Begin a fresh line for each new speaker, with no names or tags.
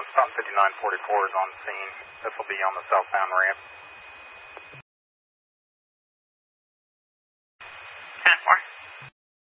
stop 5944 is on scene. This will be on the southbound ramp.